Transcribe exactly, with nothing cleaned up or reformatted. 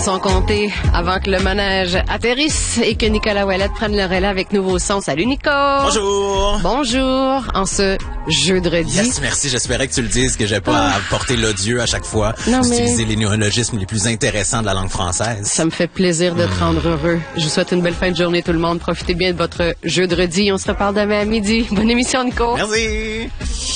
Sans compter avant que le manège atterrisse et que Nicolas Ouellette prenne le relais avec nouveaux sons. Salut Nico! Bonjour! Bonjour! En ce jeudi. Yes, merci. J'espérais que tu le dises, que j'ai pas Ah. à porter l'odieux à chaque fois. Non, mais- Utiliser les néologismes les plus intéressants de la langue française. Ça me fait plaisir de te rendre heureux. Je vous souhaite une belle fin de journée tout le monde. Profitez bien de votre jeudi. On se reparle demain à midi. Bonne émission Nico! Merci!